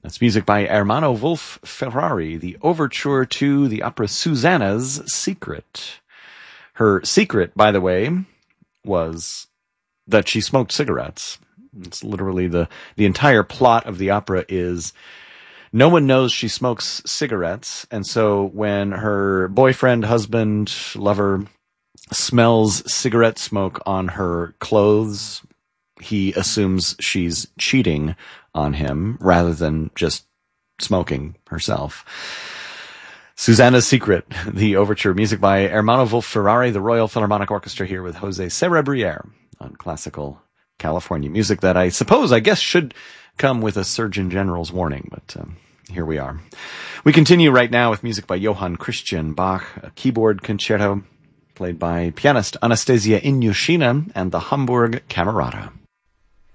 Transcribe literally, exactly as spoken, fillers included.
That's music by Ermanno Wolf Ferrari, the overture to the opera Susanna's Secret. Her secret, by the way, was that she smoked cigarettes. It's literally the, the entire plot of the opera is no one knows she smokes cigarettes, and so when her boyfriend, husband, lover smells cigarette smoke on her clothes, he assumes she's cheating on him rather than just smoking herself. Susanna's Secret, the overture, music by Ermanno Wolf Ferrari, the Royal Philharmonic Orchestra, here with Jose Cerebriere on classical California music that I suppose, I guess, should come with a Surgeon General's warning, but um, here we are. We continue right now with music by Johann Christian Bach, a keyboard concerto played by pianist Anastasia Inyushina and the Hamburg Camerata.